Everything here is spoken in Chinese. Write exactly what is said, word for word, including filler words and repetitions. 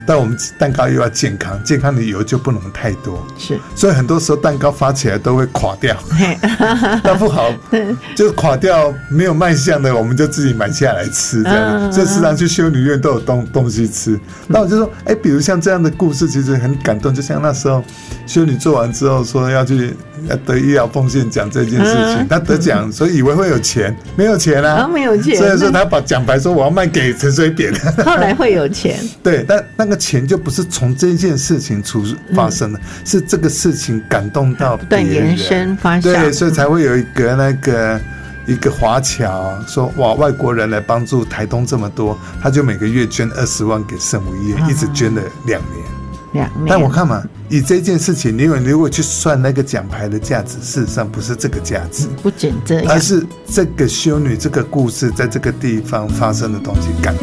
但我们蛋糕又要健康，健康的油就不能太多， 是， 所以很多时候蛋糕发起来都会垮掉，那不好，就垮掉没有卖相的，我们就自己买下来吃这样，嗯、所以时常去修女院都有东东西吃。那我就说，哎、欸，比如像这样的故事，其实很感动。就像那时候修女做完之后说要去要得医疗奉献奖这件事情，她、嗯、得奖，所以以为会有钱，没有钱啊， 哦、没有钱， 所以说她把奖牌说我要卖给陈水扁， 后来会有钱，对， 但那个钱就不是从这件事情出发生的，嗯、是这个事情感动到别人， 不断延伸发酵， 对，所以才会有一个那个一个华侨说哇，外国人来帮助台东这么多，他就每个月捐二十万给圣母医院，哦、一直捐了两年。 两年。 但我看嘛，以这件事情，你如果去算那个奖牌的价值，事实上不是这个价值， 不仅这样， 而是这个修女这个故事在这个地方发生的东西感动。